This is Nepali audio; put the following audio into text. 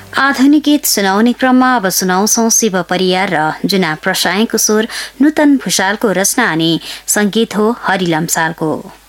आधुनिक गीत सुनाउने क्रममा अब सुनाउँछौ शिव परियार र जुना प्रसाईको स्वर, नूतन भुषालको रचना अनि संगीत हो हरि लम्सालको।